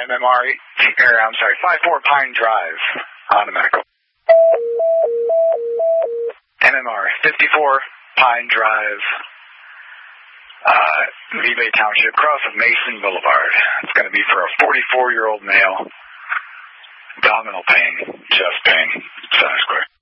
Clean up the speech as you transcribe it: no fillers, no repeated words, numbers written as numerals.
MMR, 54 Pine Drive, on the medical. MMR, 54 Pine Drive, Levay Township, cross of Mason Boulevard. It's going to be for a 44-year-old male, abdominal pain, chest pain, center square.